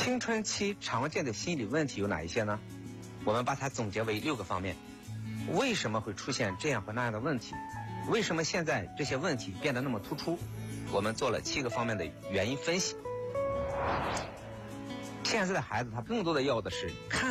青春期常见的心理问题有哪一些呢？我们把它总结为6个方面。为什么会出现这样和那样的问题？为什么现在这些问题变得那么突出？我们做了7个方面的原因分析。现在的孩子他更多的要的是看